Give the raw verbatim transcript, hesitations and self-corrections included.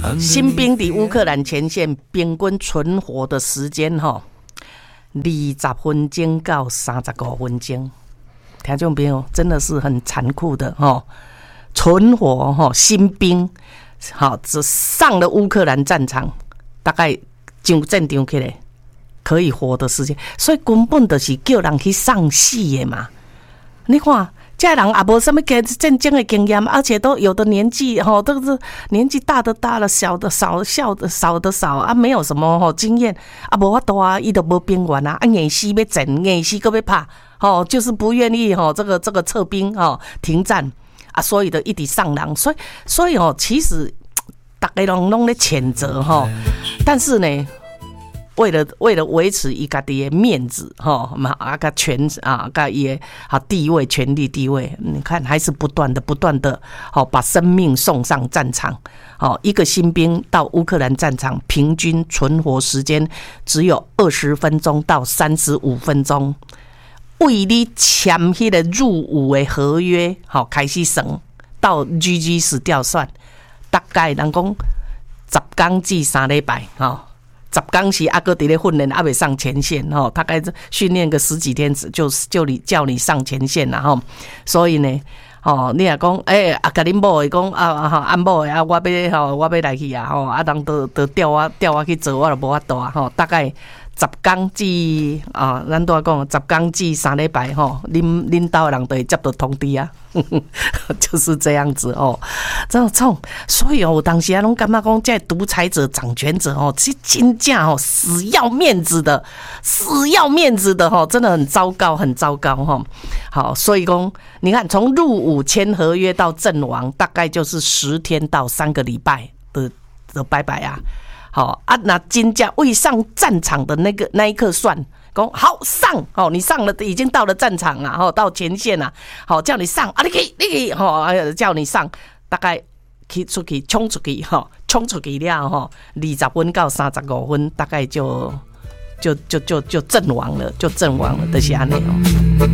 新兵伫乌克兰前线平均存活的时间吼，二十分钟到三十五分钟。听众朋友，真的是很残酷的吼，存活吼新兵，好，只上了乌克兰战场，大概上战场起来可以活的时间，所以根本就是叫人去送死的嘛。你看。这人也无什么战争的经验，而且都有的年纪吼，都是年纪大的大了，小的少，小的少的少啊，没有什么吼经验啊，无法度啊，伊都无兵员啊，啊硬死要整，硬死搁要拍，吼，就是不愿意吼这个这个撤兵吼停战啊，所以的一直上人，所以所以哦，其实大家拢拢咧谴责吼，但是呢。为了为了维持伊家己的面子哈，嘛啊个权啊个也好地位权力地位，你看还是不断的不断的好把生命送上战场。好，一个新兵到乌克兰战场，平均存活时间只有二十分钟到三十五分钟。为你签迄个入伍的合约，好开始算到 G G 死掉算，大概人讲十天至三礼拜哈。十天时啊，搁伫咧训练，还未上前线吼，大概训练个十几天，就就你叫你上前线啦吼。所以呢，吼你若讲，诶、欸，啊，甲恁某会讲啊啊，安某诶啊，我要吼，我要来去啊吼，啊，人都都调我调我去做，我就无法度啊吼。大概十天至啊，咱都讲十天至三礼拜吼，恁恁兜诶人都会接到通知啊。就是这样子哦，这种，所以哦，我当时啊，拢感觉讲，这独裁者、掌权者哦，这真正哦，死要面子的，死要面子的哈，真的很糟糕，很糟糕哈。好，所以讲，你看，从入伍签合约到阵亡，大概就是十天到三个礼拜的的拜拜啊。好啊，那真正未上战场的那个那一刻算。讲好上哦，你上了，已经到了战场啊，哦，到前线啊，好叫你上啊，你可以，你可以，哦，叫你上，大概去出去冲出去，哈，冲出去了，哈，二十分到三十五分，大概就就就就就阵亡了，就阵亡了，就是安尼哦。